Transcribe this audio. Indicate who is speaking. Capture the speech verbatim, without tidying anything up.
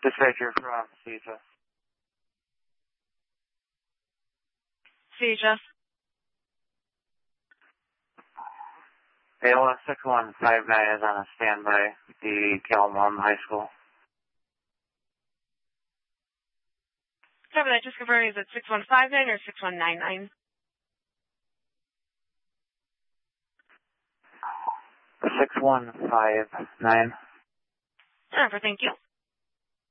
Speaker 1: Dispatcher from CESA.
Speaker 2: CESA.
Speaker 1: A L S six one five nine is on a standby at the Kalamazoo High School.
Speaker 2: Copy that. Just confirming, is it six one five nine or six one nine nine?
Speaker 1: six one five nine.
Speaker 2: Jennifer, thank you.